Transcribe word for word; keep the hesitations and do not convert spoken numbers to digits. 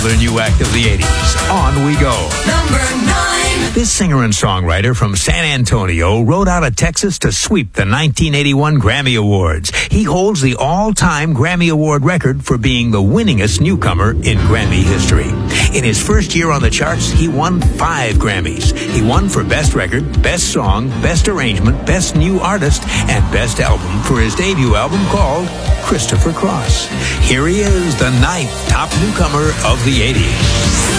The new act of the eighties. On we go. Number nine. This singer and songwriter from San Antonio rode out of Texas to sweep the nineteen eighty-one Grammy Awards. He holds the all-time Grammy Award record for being the winningest newcomer in Grammy history. In his first year on the charts, he won five Grammys. He won for Best Record, Best Song, Best Arrangement, Best New Artist, and Best Album for his debut album called Christopher Cross. Here he is, the ninth top newcomer of the eighties.